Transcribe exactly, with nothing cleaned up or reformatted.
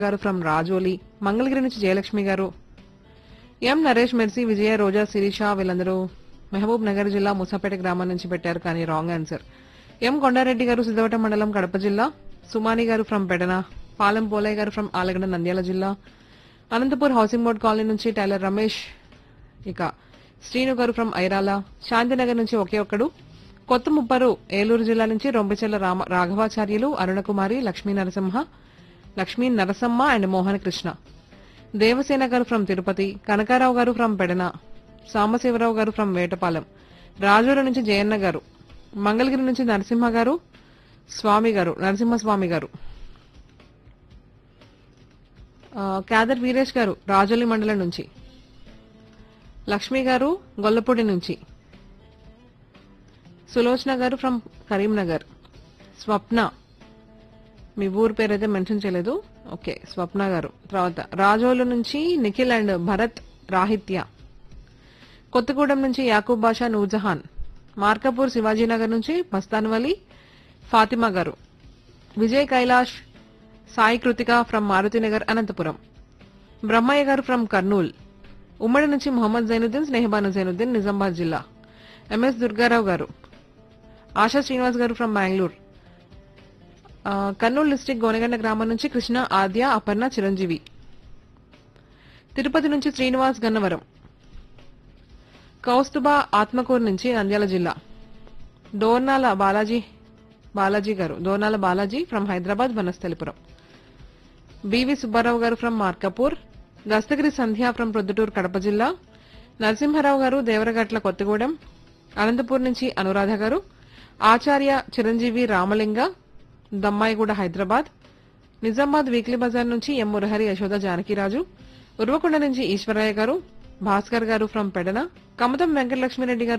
గారు ఫ్రమ్ రాజోలి, మంగళగిరి నుంచి జయలక్ష్మి గారు, ఎం నరేష్ మెర్సీ, విజయ, రోజా, శిరీష వీళ్ళందరూ మహబూబ్ నగర్ జిల్లా ముసాపేట గ్రామం నుంచి పెట్టారు కానీ రాంగ్ ఆన్సర్. ఎం కొండారెడ్డి గారు సిద్ధవట మండలం కడప జిల్లా, సుమాని గారు ఫ్రమ్ పెడన, పాలెం పోలయ్య గారు ఫ్రమ్ ఆలగడ్డ నంద్యాల జిల్లా, అనంతపూర్ హౌసింగ్ బోర్డ్ కాలనీ నుంచి టైలర్ రమేష్, ఇక శ్రీను గారు ఫ్రమ్ ఐరాల, శాంతినగర్ నుంచి ఒకే ఒక్కడు, కొత్త ముప్పరు ఏలూరు జిల్లా నుంచి రొంపిచెల్ల రామ రాఘవాచార్యులు, అరుణకుమారి, లక్ష్మీ నరసింహ లక్ష్మీ నరసమ్మ అండ్ మోహన్ కృష్ణ, దేవసేన గారు ఫ్రమ్ తిరుపతి, కనకారావు గారు ఫ్రమ్ పెడన, సాంబశివరావు గారు ఫ్రమ్ వేటపాలెం, రాజూరు నుంచి జయన్న గారు, మంగళగిరి నుంచి నరసింహ గారు, స్వామి గారు నరసింహస్వామి గారు, ఆ, క్యాదర్ వీరేష్ గారు రాజోలి మండలం నుంచి, లక్ష్మి గారు గొల్లపూడి నుంచి, సులోచన గారు ఫ్రమ్ కరీంనగర్, స్వప్న మీ ఊరు పేరు అయితే మెన్షన్ చేయలేదు, ఓకే స్వప్న గారు. తర్వాత రాజోలు నుంచి నిఖిల్ అండ్ భరత్ రాహిత్య, కొత్తగూడెం నుంచి యాకూబ్ బాషా, నూర్జహాన్, మార్కపూర్ శివాజీనగర్ నుంచి మస్తాన్వలి ఫాతిమా గారు, విజయ్ కైలాష్, సాయి కృతిక ఫ్రమ్ మారుతినగర్ అనంతపురం, బ్రహ్మయ్య గారు ఫ్రమ్ కర్నూల్, ఉమ్మడి నుంచి మొహమ్మద్ జైనుద్దీన్, స్నేహబాను జైనుద్దీన్ నిజామాబాద్ జిల్లా, ఎంఎస్ దుర్గారావు గారు, ఆశా శ్రీనివాస్ గారు ఫ్రమ్ బెంగళూరు, ఆ, కర్నూలు డిస్టిక్ గోనెగండ గ్రామం నుంచి కృష్ణ, ఆద్య, అపర్ణ, చిరంజీవి, తిరుపతి నుంచి శ్రీనివాస్ గన్నవరం, కౌస్తుబా ఆత్మకూరు నుంచి నంద్యాల జిల్లా, డోర్నాల బాలాజీ బాలాజీ గారు డోర్నాల బాలాజీ ఫ్రమ్ హైదరాబాద్ వనస్థలిపురం, బివి సుబ్బారావు గారు from Markapur, Dastagiri Sandhya from Proddatur Kadapa జిల్లా, నరసింహారావు గారు దేవరగట్ల కొత్తగూడెం, అనంతపూర్ నుంచి అనురాధ గారు, ఆచార్య చిరంజీవి రామలింగ దమ్మాయిగూడ హైదరాబాద్, నిజామాబాద్ వీక్లీ బజార్ నుంచి ఎం మురహరి యశోద జానకిరాజు, ఉర్వకొండ నుంచి ఈశ్వరయ్య గారు, భాస్కర్ గారు ఫ్రమ్ పెడన, కమతం వెంకటలక్ష్మిరెడ్డి గారు